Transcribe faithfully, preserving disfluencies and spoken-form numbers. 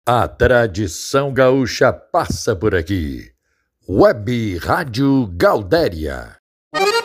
A tradição gaúcha passa por aqui. Web Rádio Galdéria.